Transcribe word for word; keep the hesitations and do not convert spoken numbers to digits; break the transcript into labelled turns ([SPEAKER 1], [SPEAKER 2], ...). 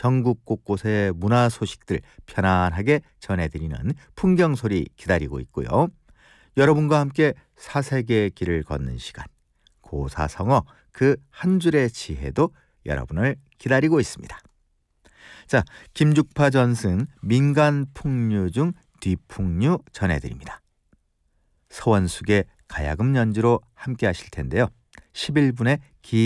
[SPEAKER 1] 전국 곳곳의 문화 소식들 편안하게 전해드리는 풍경소리 기다리고 있고요. 여러분과 함께 사색의 길을 걷는 시간, 고사성어 그 한 줄의 지혜도 여러분을 기다리고 있습니다. 자, 김죽파 전승 민간풍류 중 뒤풍류 전해드립니다. 서원숙의 가야금 연주로 함께 하실 텐데요. 십일 분의